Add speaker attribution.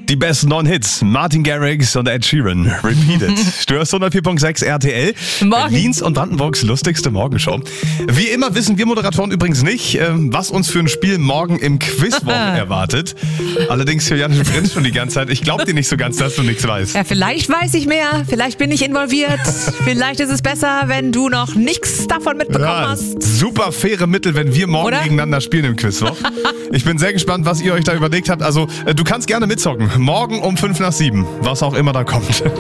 Speaker 1: Die besten 9 Hits. Martin Garrix und Ed Sheeran. Repeated. Du hörst 104.6 RTL.
Speaker 2: Morgen.
Speaker 1: Berlins und Brandenburgs lustigste Morgenshow. Wie immer wissen wir Moderatoren übrigens nicht, was uns für ein Spiel morgen im Quizwochen erwartet. Allerdings Juliane grinst schon die ganze Zeit. Ich glaube dir nicht so ganz, dass du nichts weißt.
Speaker 2: Ja, vielleicht weiß ich mehr, vielleicht bin ich involviert. Vielleicht ist es besser, wenn du noch nichts davon mitbekommen hast.
Speaker 1: Super faire Mittel, wenn wir morgen
Speaker 2: Oder?
Speaker 1: gegeneinander spielen im Quizwoch. Ich bin sehr gespannt, was ihr euch da überlegt habt. Also, du kannst gerne mitzocken. Morgen um 6:55, was auch immer da kommt.